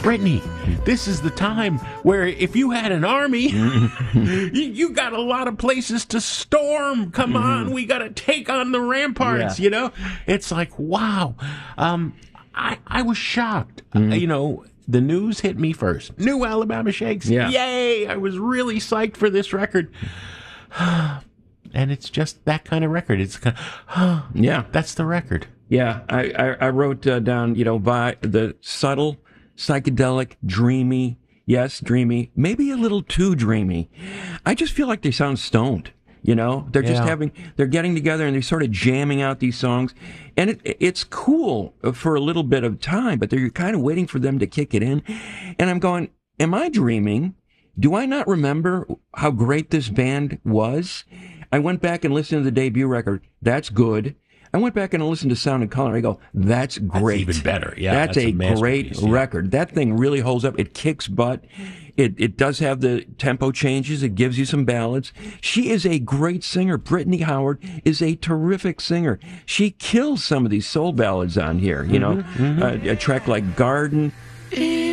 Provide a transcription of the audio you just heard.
Brittany, this is the time where if you had an army, you got a lot of places to storm. Come on, we got to take on the ramparts, you know? It's like, wow. I was shocked. You know, the news hit me first. New Alabama Shakes. Yeah. Yay! I was really psyched for this record. And it's just that kind of record. It's kind of, that's the record. Yeah, I wrote down, you know, by the subtle, psychedelic, dreamy, dreamy, maybe a little too dreamy. I just feel like they sound stoned, you know? They're just they're getting together and they're sort of jamming out these songs. And it's cool for a little bit of time, but they're kind of waiting for them to kick it in. And I'm going, am I dreaming? Do I not remember how great this band was? I went back and listened to the debut record. That's good. I went back and listened to Sound and Color. I go, that's great. That's even better. Yeah, that's a great record. That thing really holds up. It kicks butt. It does have the tempo changes. It gives you some ballads. She is a great singer. Brittany Howard is a terrific singer. She kills some of these soul ballads on here. You know, a track like Garden.